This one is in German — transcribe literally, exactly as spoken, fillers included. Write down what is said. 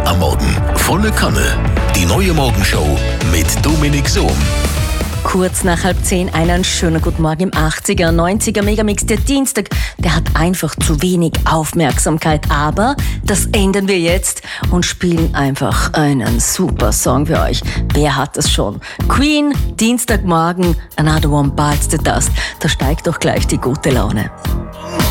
am Morgen. Volle Kanne. Die neue Morgenshow mit Dominik Sohm. Kurz nach halb zehn, einen schönen guten Morgen im achtziger, neunziger Megamix. Der Dienstag, der hat einfach zu wenig Aufmerksamkeit. Aber das ändern wir jetzt und spielen einfach einen super Song für euch. Wer hat das schon? Queen, Dienstagmorgen, Another One Bites the Dust. Da steigt doch gleich die gute Laune.